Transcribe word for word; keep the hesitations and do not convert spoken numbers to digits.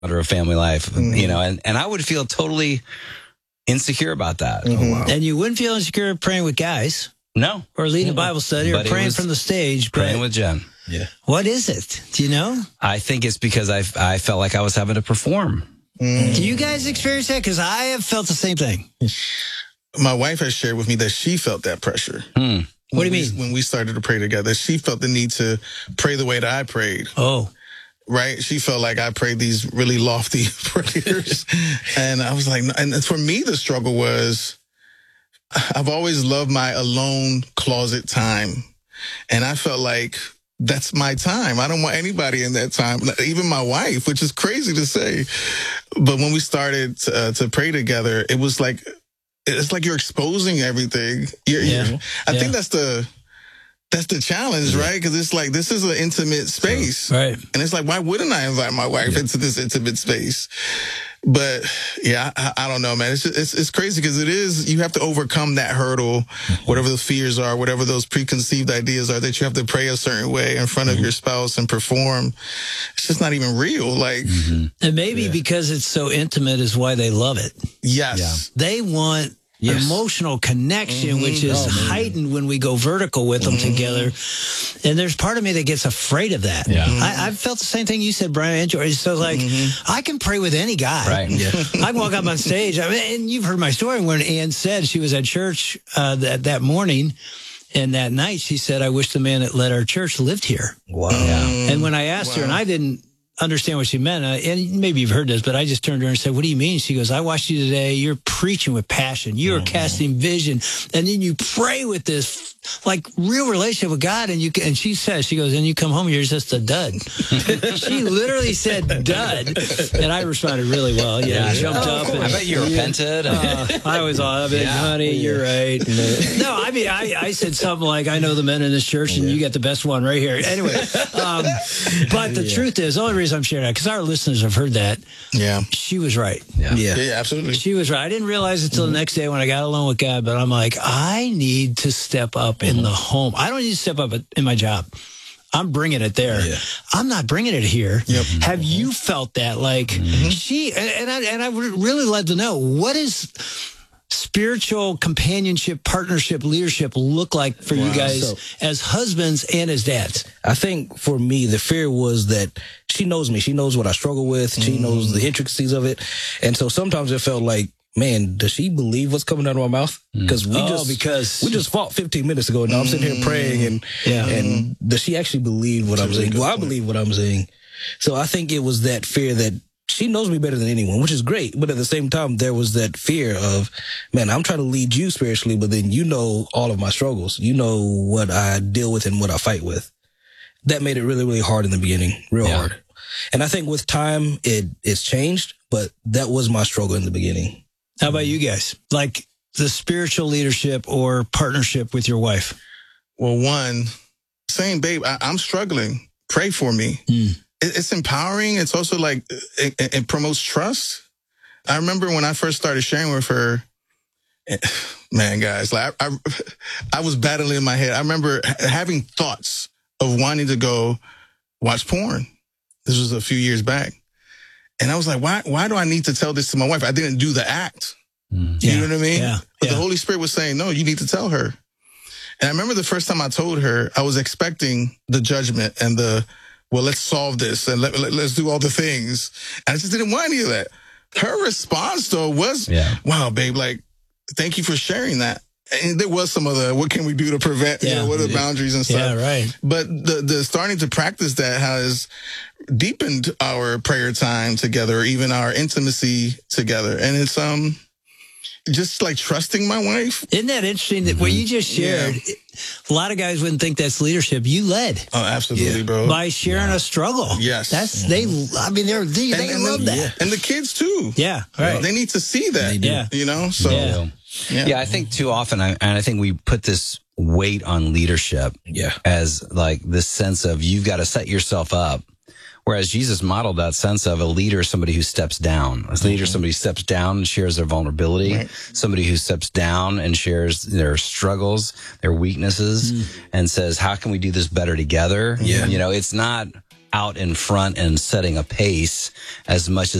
Under a family life, Mm-hmm. you know, and, and I would feel totally insecure about that. Mm-hmm. Oh, wow. And you wouldn't feel insecure praying with guys No. or leading a Bible study But or it praying was from the stage. Praying but with Jen. Yeah. what is it? Do you know? I think it's because I, I felt like I was having to perform. Mm. Do you guys experience that? Because I have felt the same thing. My wife has shared with me that she felt that pressure. Hmm. What do you When we- mean? When we started to pray together, she felt the need to pray the way that I prayed. Oh, Right? She felt like I prayed these really lofty prayers. And I was like, and for me, the struggle was I've always loved my alone closet time. And I felt like that's my time. I don't want anybody in that time, even my wife, which is crazy to say. But when we started to, uh, to pray together, it was like, it's like you're exposing everything. You're, Yeah. you're, I Yeah. think that's the, that's the challenge, right? Because it's like, this is an intimate space. right. And it's like, why wouldn't I invite my wife into this intimate space? But yeah, I, I don't know, man. It's just, it's, it's crazy because it is, you have to overcome that hurdle, whatever the fears are, whatever those preconceived ideas are, that you have to pray a certain way in front of your spouse and perform. It's just not even real. Like, And maybe because it's so intimate is why they love it. yes. They want Yes. emotional connection, which is heightened when we go vertical with them together. And there's part of me that gets afraid of that. Yeah. I, I've felt the same thing you said, Brian. Enjoy. So like, I can pray with any guy. Right. Yeah. I can walk up on stage. I mean, and you've heard my story when Ann said she was at church uh, that, that morning. And that night she said, I wish the man that led our church lived here. Wow. Yeah. And when I asked her, and I didn't understand what she meant, uh, and maybe you've heard this, but I just turned to her and said, what do you mean? She goes, I watched you today. You're preaching with passion. You are casting vision. And then you pray with this like real relationship with God. And you and she says, she goes, and you come home, you're just a dud. She literally said dud. And I responded really well. Yeah, I jumped up. And, I bet you repented. uh, I was on. I mean, Yeah. honey, you're right. No, I mean, I, I said something like, I know the men in this church, and you got the best one right here. Anyway, um, but the truth is, the only reason I'm sharing that, because our listeners have heard that, Yeah. she was right. Yeah. Yeah, yeah, absolutely. She was right. I didn't realize it till the next day when I got alone with God, but I'm like, I need to step up in the home. I don't need to step up in my job. I'm bringing it there. Yeah. I'm not bringing it here. Yep. Have you felt that? Like she, and, and I, and I would really like to know, what is spiritual companionship, partnership, leadership look like for you guys So- as husbands and as dads? I think for me, the fear was that she knows me. She knows what I struggle with. She knows the intricacies of it. And so sometimes it felt like, man, does she believe what's coming out of my mouth? Because we Oh, just because- we just fought fifteen minutes ago. Now I'm sitting here praying, and Yeah. and does she actually believe what I'm saying? Well, I believe what I'm saying. So I think it was that fear that she knows me better than anyone, which is great. But at the same time, there was that fear of, man, I'm trying to lead you spiritually, but then you know all of my struggles. You know what I deal with and what I fight with. That made it really, really hard in the beginning, real Yeah. hard. And I think with time, it it's changed, but that was my struggle in the beginning. How about you guys? Like the spiritual leadership or partnership with your wife? Well, one, saying, babe, I, I'm struggling. Pray for me. Mm. It, it's empowering. It's also like, it, it, it promotes trust. I remember when I first started sharing with her, man, guys, like I, I, I was battling in my head. I remember ha- having thoughts of wanting to go watch porn. This was a few years back. And I was like, why, why do I need to tell this to my wife? I didn't do the act. You Yeah. know what I mean? Yeah. But Yeah. the Holy Spirit was saying, no, you need to tell her. And I remember the first time I told her, I was expecting the judgment and the, well, let's solve this and let, let, let's do all the things. And I just didn't want any of that. Her response, though, was, Yeah. wow, babe, like, thank you for sharing that. And there was some other, what can we do to prevent, you Yeah. know, what are the boundaries and stuff. Yeah, right. But the, the starting to practice that has deepened our prayer time together, or even our intimacy together. And it's, um, just like trusting my wife. Isn't that interesting that what you just shared, Yeah. a lot of guys wouldn't think that's leadership. You led Oh, absolutely, bro. by sharing a struggle. Yes. That's, they, I mean, they're, they, they and, love and, that. and the kids too. Yeah, right. They need to see that. do. Yeah. You know, so Yeah. yeah. Yeah, I think too often, I, and I think we put this weight on leadership Yeah. as like this sense of you've got to set yourself up. Whereas Jesus modeled that sense of a leader, somebody who steps down. A leader, somebody who steps down and shares their vulnerability. Right. Somebody who steps down and shares their struggles, their weaknesses, and says, how can we do this better together? Yeah. You know, it's not out in front and setting a pace as much as